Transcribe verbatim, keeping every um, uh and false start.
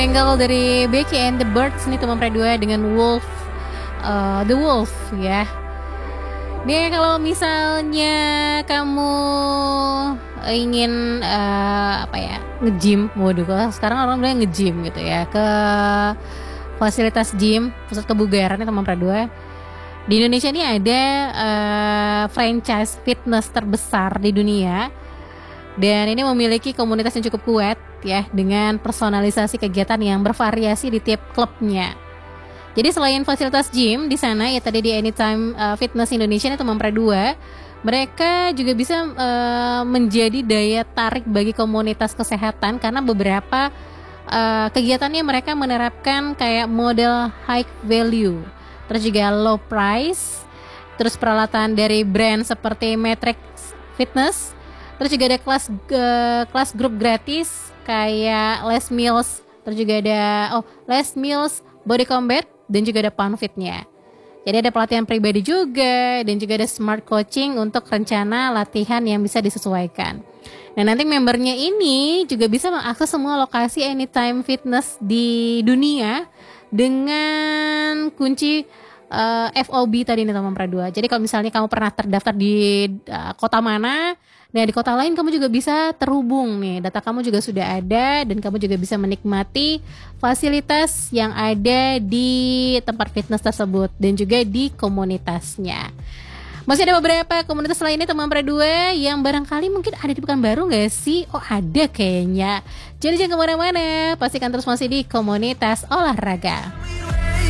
Single dari Becky and the Birds nih teman dua dengan Wolf, uh, The Wolf ya. Nih kalau misalnya kamu ingin uh, apa ya nge-gym, waduh kalau sekarang orang bilang nge-gym gitu ya, ke fasilitas gym, pusat kebugaran nih teman dua. Di Indonesia ini ada uh, franchise fitness terbesar di dunia. Dan ini memiliki komunitas yang cukup kuat ya, dengan personalisasi kegiatan yang bervariasi di tiap klubnya. Jadi selain fasilitas gym di sana ya tadi di Anytime uh, Fitness Indonesia itu Mempra dua, mereka juga bisa uh, menjadi daya tarik bagi komunitas kesehatan karena beberapa uh, kegiatannya mereka menerapkan kayak model high value, terus juga low price, terus peralatan dari brand seperti Matrix Fitness. Terus juga ada kelas uh, kelas grup gratis kayak Les Mills, terus juga ada oh Les Mills Body Combat dan juga ada Pound Fit-nya. Jadi ada pelatihan pribadi juga dan juga ada smart coaching untuk rencana latihan yang bisa disesuaikan. Nah nanti membernya ini juga bisa mengakses semua lokasi Anytime Fitness di dunia dengan kunci uh, F O B tadi nih teman dua. Jadi kalau misalnya kamu pernah terdaftar di uh, kota mana, nah di kota lain kamu juga bisa terhubung nih, data kamu juga sudah ada dan kamu juga bisa menikmati fasilitas yang ada di tempat fitness tersebut dan juga di komunitasnya. Masih ada beberapa komunitas lainnya teman dua yang barangkali mungkin ada di Pekanbaru gak sih? Oh ada kayaknya. Jadi jangan kemana-mana, pastikan terus masih di komunitas olahraga.